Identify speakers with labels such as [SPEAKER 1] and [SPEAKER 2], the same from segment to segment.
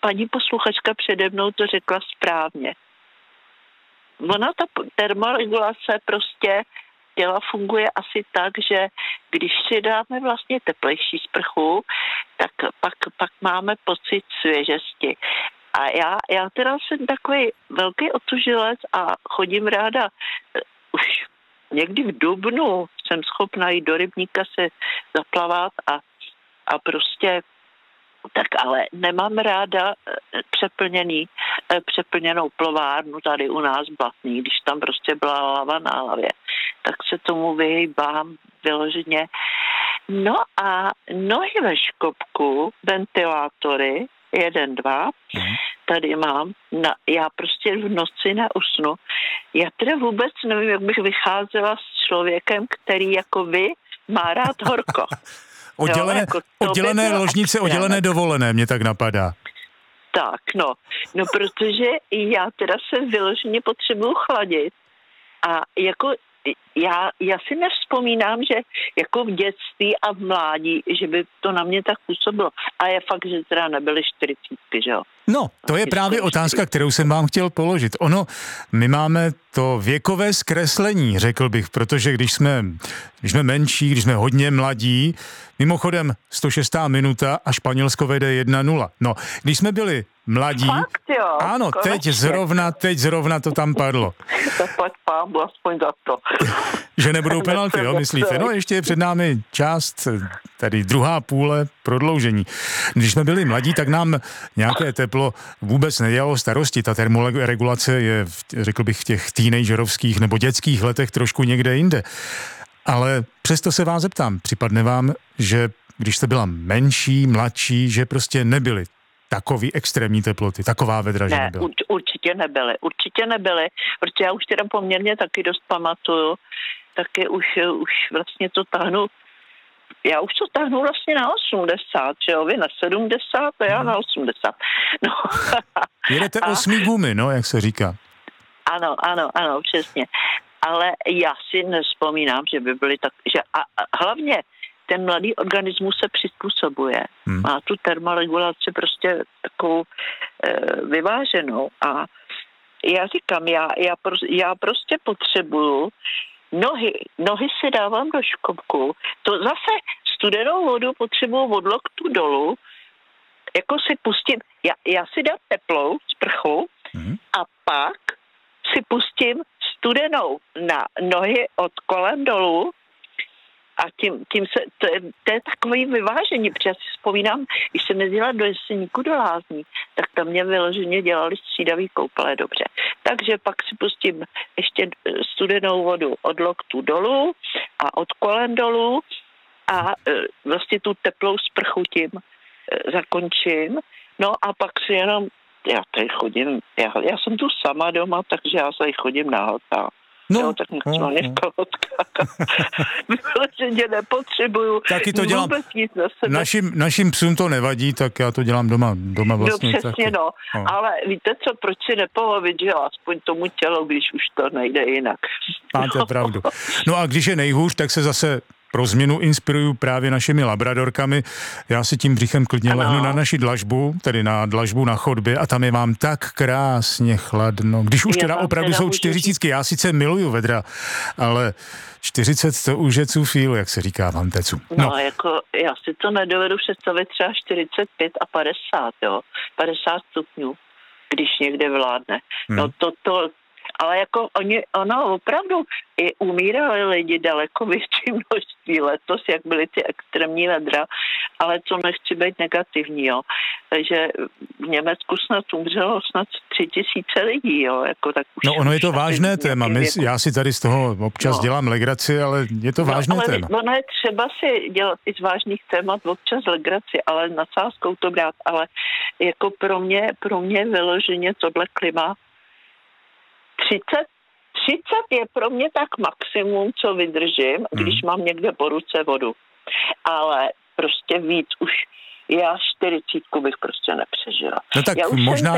[SPEAKER 1] paní posluchačka přede mnou to řekla správně. Ona, ta termoregulace prostě těla funguje asi tak, že když si dáme vlastně teplejší sprchu, tak pak máme pocit svěžesti. A já teda jsem takový velký otužilec a chodím ráda už někdy v dubnu jsem schopna jít do rybníka se zaplavat a prostě tak ale nemám ráda přeplněnou plovárnu tady u nás v Blatný, když tam prostě byla lava na hlavě, tak se tomu vyhýbám vyloženě. No a nohy ve škopku, ventilátory, 1, 2, tady mám, já prostě v noci neusnu. Já teda vůbec nevím, jak bych vycházela s člověkem, který jako vy má rád horko.
[SPEAKER 2] Oddělené ložnice, oddělené dovolené, mě tak napadá.
[SPEAKER 1] Tak, no, protože já teda se vyloženě potřebuju chladit a jako já si nevzpomínám, že jako v dětství a v mládí, že by to na mě tak působilo. A je fakt, že teda nebyly 40, že jo.
[SPEAKER 2] No, to je právě otázka, kterou jsem vám chtěl položit. My máme to věkové zkreslení, řekl bych, protože když jsme menší, když jsme hodně mladí, mimochodem 106. minuta a Španělsko vede 1-0. No, když jsme byli mladí,
[SPEAKER 1] fakt, jo,
[SPEAKER 2] ano, teď zrovna to tam padlo.
[SPEAKER 1] Zaplať pámu aspoň za to.
[SPEAKER 2] Že nebudou penalty, jo, myslíte? No, ještě je před námi část, tady druhá půle prodloužení. Když jsme byli mladí, tak nám nějaké teplo vůbec nedělalo starosti. Ta termoregulace je, řekl bych, v těch teenagerovských nebo dětských letech trošku někde jinde. Ale přesto se vás zeptám, připadne vám, že když jste byla menší, mladší, že prostě nebyly takový extrémní teploty, taková vedra, že nebyla?
[SPEAKER 1] Určitě nebyly, protože já už teda poměrně taky dost pamatuju, taky už vlastně to tahnu, já už to tahnu vlastně na 80, že jo, vy na 70 a já na 80. No.
[SPEAKER 2] Jedete 8 gumy, no, jak se říká.
[SPEAKER 1] Ano, přesně. Ale já si nevzpomínám, že by byly tak, že a hlavně ten mladý organismus se přizpůsobuje. Má tu termoregulaci prostě takovou vyváženou. A já říkám, já prostě potřebuju nohy si dávám do škopku. To zase studenou vodu potřebuju od loktu dolů, jako si pustím, já si dám teplou sprchu a pak si pustím studenou na nohy od kolem dolů a tím se, to je takový vyvážení, protože já si vzpomínám, když jsem jezdila do Jeseníku do lázní, tak tam mě vyloženě dělali střídavý koupele dobře. Takže pak si pustím ještě studenou vodu od loktu dolů a od kolen dolů a vlastně tu teplou sprchu tím zakončím. No a pak si jenom, já tady chodím, já jsem tu sama doma, takže já tady chodím na hotá. No, tak maximálně v kalhotkách. Vyloženě nepotřebuju.
[SPEAKER 2] Taky to dělám. Našim psům to nevadí, tak já to dělám doma vlastně.
[SPEAKER 1] No přesně, taky. No. Ale víte co, proč si nepolovit, že jo, aspoň tomu tělo, když už to nejde jinak.
[SPEAKER 2] Máte pravdu. No a když je nejhůř, tak se zase pro změnu inspiruju právě našimi labradorkami. Já si tím břichem klidně lehnu na naši dlažbu, tedy na dlažbu na chodbě a tam je vám tak krásně chladno. Když už teda opravdu jsou 40, já sice miluju vedra, ale 40 to už je cufíl, jak se říká v Antecu.
[SPEAKER 1] No, jako já si to nedovedu představit třeba 45 a 50, jo. 50 stupňů, když někde vládne. No to ale jako ono opravdu i umírali lidi daleko větší množství letos, jak byly ty extrémní vedra, ale to nechci být negativní, jo. Takže v Německu snad umřelo snad 3000 lidí, jo. Jako, tak už
[SPEAKER 2] ono je to vážné téma, já si tady z toho občas dělám legraci, ale je to vážné téma.
[SPEAKER 1] Ono je třeba si dělat i z vážných témat občas legraci, ale nadsázkou to brát, ale jako pro mě vyloženě tohle klima 30 je pro mě tak maximum, co vydržím, když mám někde po ruce vodu. Ale prostě víc už já 40 bych prostě nepřežila.
[SPEAKER 2] No tak možná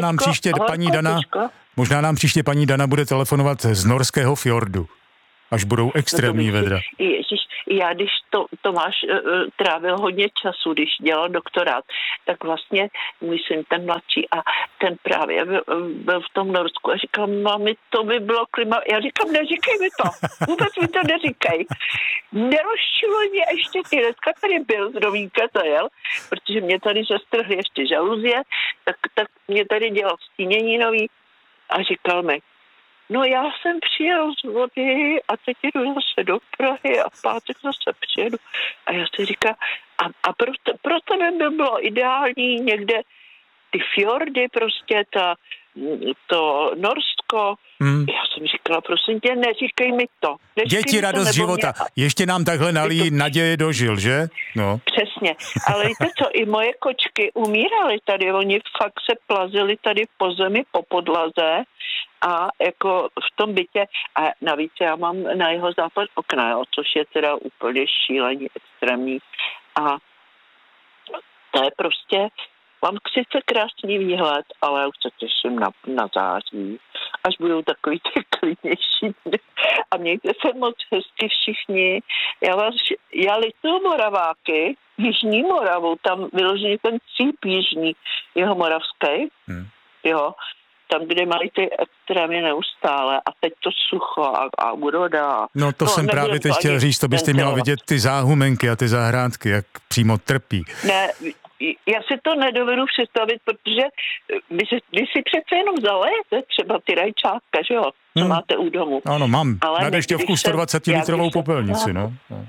[SPEAKER 2] nám příště paní Dana bude telefonovat z norského fjordu, až budou extrémní vedra.
[SPEAKER 1] Ježiš, já když Tomáš trávil hodně času, když dělal doktorát, tak vlastně můj syn, ten mladší, a ten právě byl v tom Norsku a říkal, mami, to by bylo klima. Já říkám, neříkej mi to, vůbec mi to neříkej. Nerozčiluj mě ještě ty, dneska tady byl z Rovíka zajel, protože mě tady zastrhli ještě žaluzie, tak mě tady dělal stínění nový a říkal mi, no já jsem přijel z vody a teď jdu zase do Prahy a v pátek zase přijedu. A já si říkám, a pro tebe by bylo ideální někde ty fjordy, prostě to Norsko. Já jsem říkala, prosím tě, neříkej mi to.
[SPEAKER 2] Děti, radost života. Ještě nám takhle nalí naděje dožil, že? No.
[SPEAKER 1] Přesně. Ale víte co, i moje kočky umíraly tady. Oni fakt se plazili tady po zemi, po podlaze a jako v tom bytě. A navíc já mám na jeho západ okna, jo, což je teda úplně šíleně extrémní. A to je prostě, mám sice krásný výhled, ale už se těším na září, až budou takový ty klidnější dny. A mějte se moc hezky všichni. Já lituju Moraváky, Jižní Moravu, tam vyložený ten cíp jižní, jeho moravský, jo, tam, kde mají ty extrémy neustále a teď to sucho a úroda.
[SPEAKER 2] No to jsem právě teď chtěl říct, to byste měla vidět ty záhumenky a ty zahrádky, jak přímo trpí.
[SPEAKER 1] Ne, já si to nedovedu představit, protože vy si přece jenom zalejete třeba ty rajčátka, že jo, co máte u domu.
[SPEAKER 2] Ano, mám na dešťovku 120 litrovou popelnici, no.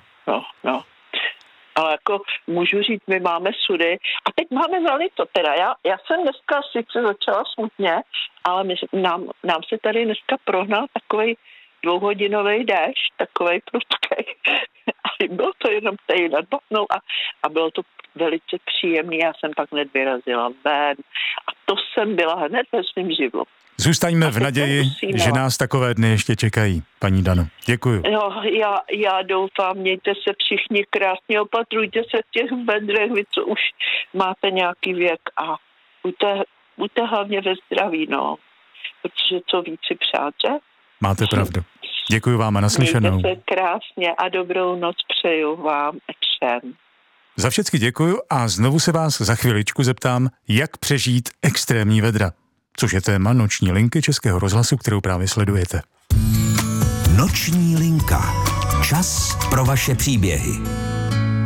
[SPEAKER 1] Ale jako můžu říct, my máme sudy a teď máme zalito teda. Já jsem dneska sice začala smutně, ale nám se tady dneska prohnal takovej 2hodinový déšť, takovej prudkej. A bylo to jenom tady nad Blatnou a bylo to velice příjemný. Já jsem pak hned vyrazila ven a to jsem byla hned ve svým živlu.
[SPEAKER 2] Zůstaňme v naději, že nás takové dny ještě čekají, paní Dano. Děkuju.
[SPEAKER 1] No, já doufám, mějte se všichni krásně, opatrujte se v těch bedrech, vy co už máte nějaký věk a buďte hlavně ve zdraví, no. Protože co víc si přát, že?
[SPEAKER 2] Máte pravdu. Děkuju vám a naslyšenou.
[SPEAKER 1] Mějte se krásně a dobrou noc přeju vám všem.
[SPEAKER 2] Za všecky děkuju a znovu se vás za chviličku zeptám, jak přežít extrémní vedra. Což je téma Noční linky Českého rozhlasu, kterou právě sledujete.
[SPEAKER 3] Noční linka. Čas pro vaše příběhy.